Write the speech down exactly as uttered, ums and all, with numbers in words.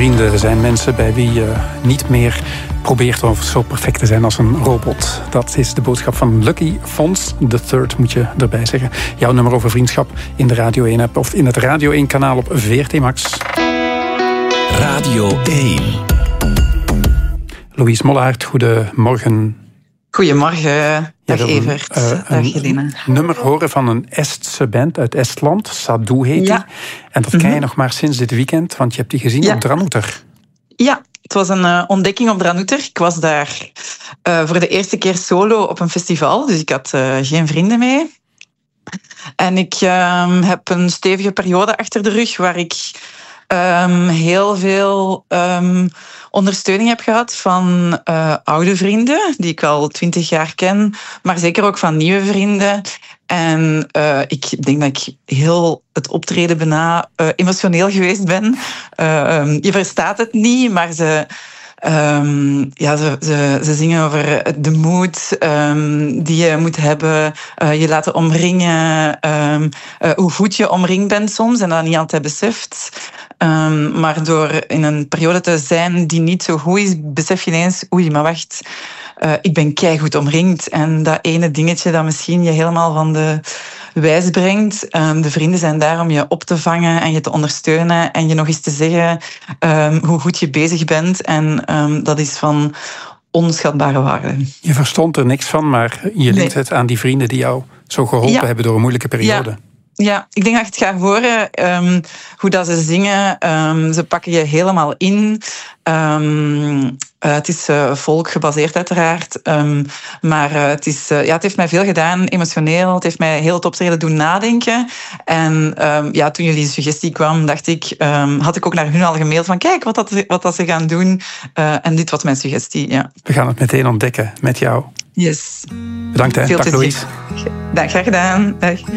Vrienden zijn mensen bij wie je niet meer probeert om zo perfect te zijn als een robot. Dat is de boodschap van Lucky Fons. The Third moet je erbij zeggen. Jouw nummer over vriendschap in de Radio één-app of in het Radio één-kanaal op V R T Max. Radio één. Louise Mollaert, goedemorgen. Goedemorgen, dag ja, Evert, uh, dag Jelena. Nummer horen van een Estse band uit Estland, Sadu heet ja. die. En dat mm-hmm. ken je nog maar sinds dit weekend, want je hebt die gezien ja. op Dranouter. Ja, het was een uh, ontdekking op Dranouter. Ik was daar uh, voor de eerste keer solo op een festival, dus ik had uh, geen vrienden mee. En ik uh, heb een stevige periode achter de rug waar ik um, heel veel um, ondersteuning heb gehad van uh, oude vrienden, die ik al twintig jaar ken, maar zeker ook van nieuwe vrienden. En uh, ik denk dat ik heel het optreden bijna uh, emotioneel geweest ben. Uh, um, je verstaat het niet, maar ze... Um, ja, ze, ze, ze zingen over de moed um, die je moet hebben, uh, je laten omringen, um, uh, hoe goed je omringd bent soms en dat niet altijd beseft. Um, maar door in een periode te zijn die niet zo goed is, besef je ineens, oei, maar wacht, uh, ik ben keigoed omringd. En dat ene dingetje dat misschien je helemaal van de wijs brengt. Um, de vrienden zijn daar om je op te vangen en je te ondersteunen en je nog eens te zeggen um, hoe goed je bezig bent. En um, dat is van onschatbare waarde. Je verstond er niks van, maar je linkt nee. het aan die vrienden die jou zo geholpen ja. hebben door een moeilijke periode. Ja. Ja, ik denk dat je het gaat horen, um, hoe dat ze zingen. Um, ze pakken je helemaal in. Um, uh, het is uh, folk gebaseerd uiteraard. Um, maar uh, het, is, uh, ja, het heeft mij veel gedaan, emotioneel. Het heeft mij heel het optreden doen nadenken. En um, ja, toen jullie suggestie kwam, dacht ik, um, had ik ook naar hun al gemaild van kijk wat, dat, wat dat ze gaan doen. Uh, en dit was mijn suggestie, ja. We gaan het meteen ontdekken met jou. Yes. Bedankt hè. Dag Louise. Dag, graag gedaan. Dag.